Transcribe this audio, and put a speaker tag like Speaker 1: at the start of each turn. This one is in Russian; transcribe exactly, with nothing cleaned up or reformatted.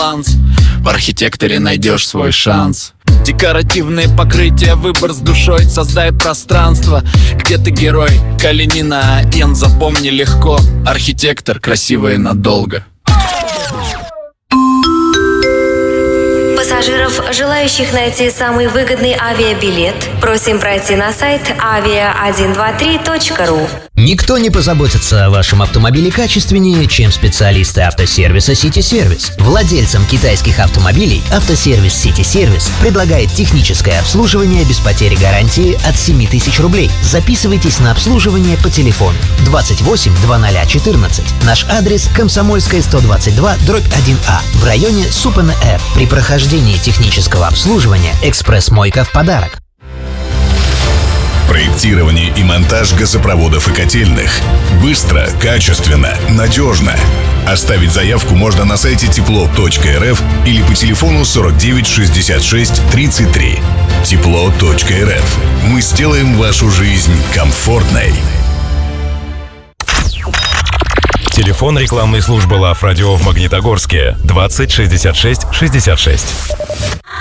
Speaker 1: баланс. В архитекторе найдешь свой шанс. Декоративные покрытия, выбор с душой. Создай пространство, где ты герой. Калинина, Н, запомни легко. Архитектор, красиво и надолго.
Speaker 2: Пассажиров, желающих найти самый выгодный авиабилет, просим пройти на сайт авиа один два три точка ру.
Speaker 3: Никто не позаботится о вашем автомобиле качественнее, чем специалисты автосервиса City Service. Владельцам китайских автомобилей автосервис City Service предлагает техническое обслуживание без потери гарантии от семи тысяч рублей. Записывайтесь на обслуживание по телефону двадцать восемь двадцать четырнадцать. Наш адрес Комсомольская, сто двадцать два, дробь один А в районе Супана-Р. При прохождении технического обслуживания экспресс-мойка в подарок.
Speaker 4: Проектирование и монтаж газопроводов и котельных. Быстро, качественно, надежно. Оставить заявку можно на сайте тепло точка эр эф или по телефону сорок девять шестьдесят шесть тридцать три. тепло точка эр эф. Мы сделаем вашу жизнь комфортной.
Speaker 5: Телефон рекламной службы Лав Радио в Магнитогорске двадцать шестьдесят шесть шестьдесят шесть.